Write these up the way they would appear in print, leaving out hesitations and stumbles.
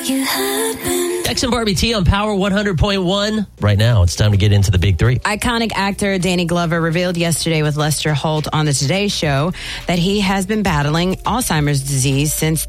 make it happen. Dex and Barbie T on Power 100.1. Right now, it's time to get into the big three. Iconic actor Danny Glover revealed yesterday with Lester Holt on the Today Show that he has been battling Alzheimer's disease since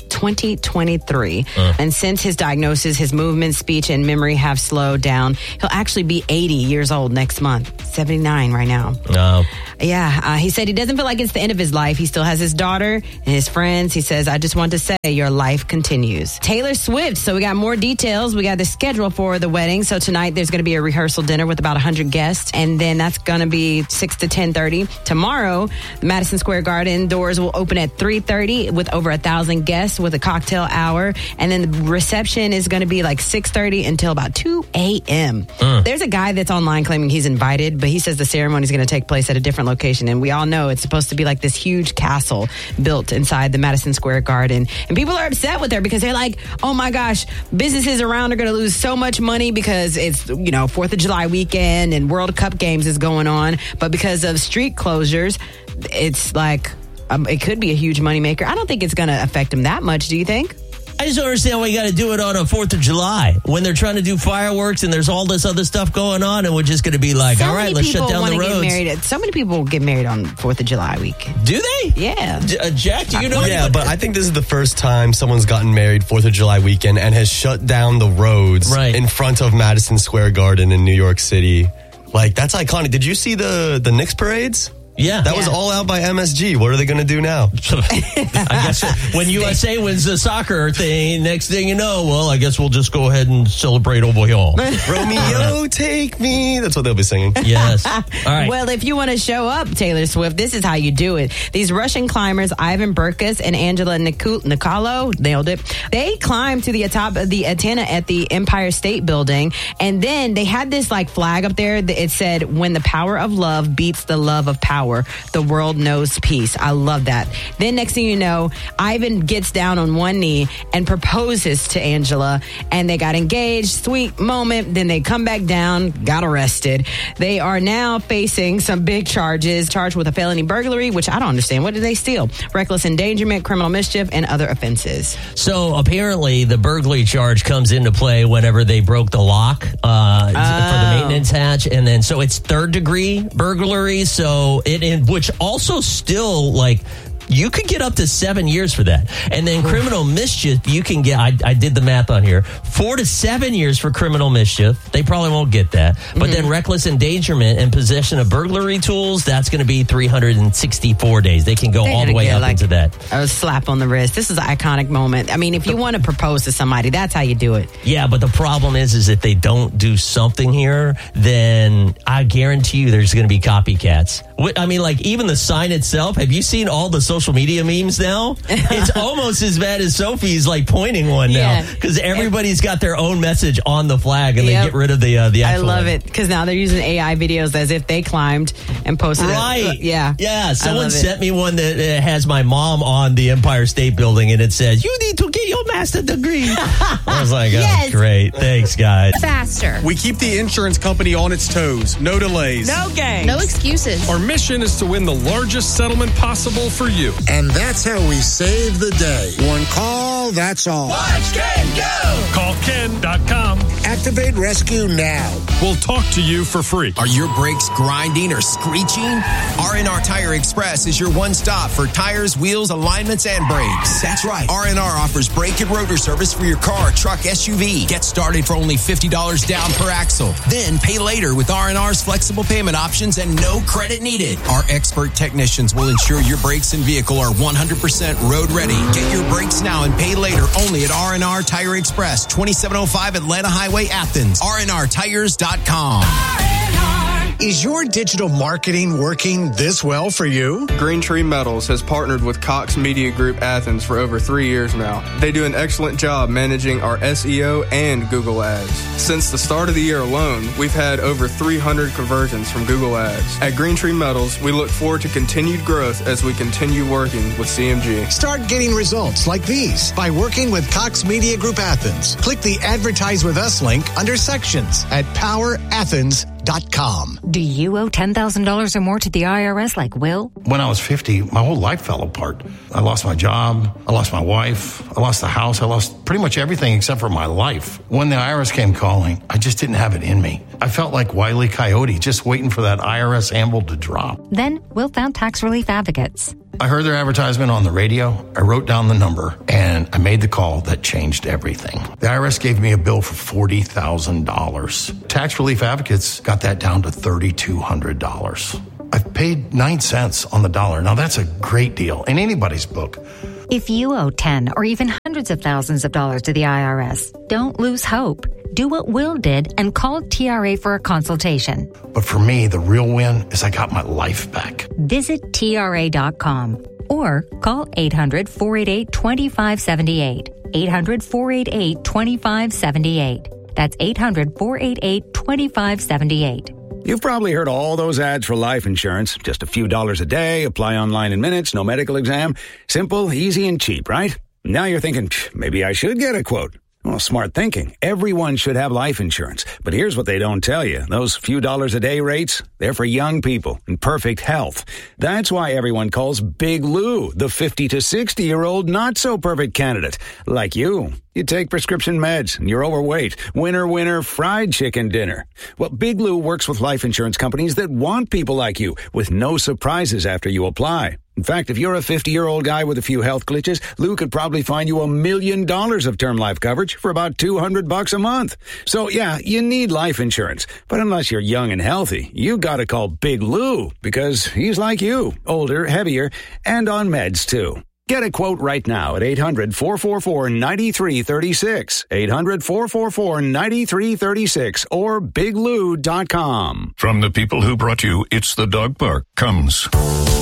2023. And since his diagnosis, his movement, speech, and memory have slowed down. He'll actually be 80 years old next month. 79 right now. No. Yeah, he said he doesn't feel like it's the end of his life. He still has his daughter and his friends. He says, I just want to say your life continues. Taylor Swift. So we got more details. We got the schedule for the wedding. So tonight there's going to be a rehearsal dinner with about 100 guests. And then that's going to be 6 to 10:30. Tomorrow, the Madison Square Garden doors will open at 3:30 with over 1,000 guests with a cocktail hour. And then the reception is going to be like 6:30 until about 2 a.m. There's a guy that's online claiming he's invited, but he says the ceremony is going to take place at a different location. And we all know it's supposed to be like this huge castle built inside the Madison Square Garden. And people are upset with her because they're like, oh my gosh, businesses around are going to lose so much money because it's, 4th of July weekend and World Cup games is going on. But because of street closures, it's like, it could be a huge moneymaker. I don't think it's going to affect them that much. Do you think? I just don't understand why you got to do it on a 4th of July when they're trying to do fireworks and there's all this other stuff going on, and we're just going to be like, all right, let's shut down the roads. So many people get married on 4th of July week. Do they? Yeah. Jack, do you know? Yeah, but I think this is the first time someone's gotten married 4th of July weekend and has shut down the roads in front of Madison Square Garden in New York City. Like, that's iconic. Did you see the Knicks parades? Yeah. That was all out by MSG. What are they going to do now? I guess when USA wins the soccer thing, next thing you know, well, I guess we'll just go ahead and celebrate over here. Romeo, take me. That's what they'll be singing. Yes. All right. Well, if you want to show up, Taylor Swift, this is how you do it. These Russian climbers, Ivan Burkus and Angela Nicolo, nailed it. They climbed to the top of the antenna at the Empire State Building. And then they had this like flag up there that it said, when the power of love beats the love of power, the world knows peace. I love that. Then next thing you know, Ivan gets down on one knee and proposes to Angela, and they got engaged. Sweet moment. Then they come back down, got arrested. They are now facing some big charges, charged with a felony burglary, which I don't understand. What did they steal? Reckless endangerment, criminal mischief, and other offenses. So apparently the burglary charge comes into play whenever they broke the lock for the maintenance hatch. And then so it's 3rd degree burglary. So which also still, like, you could get up to 7 years for that. And then criminal mischief, you can get, I did the math on here, 4 to 7 years for criminal mischief. They probably won't get that. But then reckless endangerment and possession of burglary tools, that's going to be 364 days. They can go all the way up into that. A slap on the wrist. This is an iconic moment. I mean, if you want to propose to somebody, that's how you do it. Yeah, but the problem is if they don't do something here, then I guarantee you there's going to be copycats. I mean, like, even the sign itself, have you seen all the social media memes now? It's almost as bad as Sophie's like pointing one now, because everybody's got their own message on the flag and they get rid of the actual I love it, because now they're using AI videos as if they climbed and posted it. Yeah, someone sent me one that has my mom on the Empire State Building and it says, you need to get your master's degree. I was like, oh, great. Thanks, guys. Faster. We keep the insurance company on its toes. No delays. No games. No excuses. Our mission is to win the largest settlement possible for you. And that's how we save the day. One call, that's all. Watch Ken go! Call Ken.com. Activate Rescue now. We'll talk to you for free. Are your brakes grinding or screeching? R&R Tire Express is your one stop for tires, wheels, alignments, and brakes. That's right. R&R offers brake and rotor service for your car, truck, SUV. Get started for only $50 down per axle. Then pay later with R&R's flexible payment options and no credit needed. Our expert technicians will ensure your brakes and vehicle are 100% road ready. Get your brakes now and pay later only at R&R Tire Express, 2705 Atlanta Highway, Athens. RNRTires.com. Is your digital marketing working this well for you? Green Tree Metals has partnered with Cox Media Group Athens for over 3 years now. They do an excellent job managing our SEO and Google Ads. Since the start of the year alone, we've had over 300 conversions from Google Ads. At Green Tree Metals, we look forward to continued growth as we continue working with CMG. Start getting results like these by working with Cox Media Group Athens. Click the Advertise With Us link under Sections at powerathens.com. IRS.com. Do you owe $10,000 or more to the IRS like Will? When I was 50, my whole life fell apart. I lost my job. I lost my wife. I lost the house. I lost pretty much everything except for my life. When the IRS came calling, I just didn't have it in me. I felt like Wile E. Coyote, just waiting for that IRS anvil to drop. Then Will found Tax Relief Advocates. I heard their advertisement on the radio. I wrote down the number, and I made the call that changed everything. The IRS gave me a bill for $40,000. Tax Relief Advocates got that down to $3,200. I've paid 9 cents on the dollar. Now, that's a great deal in anybody's book. If you owe 10 or even hundreds of thousands of dollars to the IRS, don't lose hope. Do what Will did and call TRA for a consultation. But for me, the real win is I got my life back. Visit TRA.com or call 800-488-2578. 800-488-2578. That's 800-488-2578. You've probably heard all those ads for life insurance. Just a few dollars a day, apply online in minutes, no medical exam. Simple, easy, and cheap, right? Now you're thinking, maybe I should get a quote. Well, smart thinking. Everyone should have life insurance. But here's what they don't tell you. Those few dollars a day rates, they're for young people in perfect health. That's why everyone calls Big Lou the 50 to 60-year-old not-so-perfect candidate. Like you. You take prescription meds and you're overweight. Winner, fried chicken dinner. Well, Big Lou works with life insurance companies that want people like you with no surprises after you apply. In fact, if you're a 50-year-old guy with a few health glitches, Lou could probably find you $1 million of term life coverage for about $200 a month. So, yeah, you need life insurance. But unless you're young and healthy, you gotta call Big Lou because he's like you, older, heavier, and on meds, too. Get a quote right now at 800-444-9336, 800-444-9336, or biglou.com. From the people who brought you It's the Dog Park comes...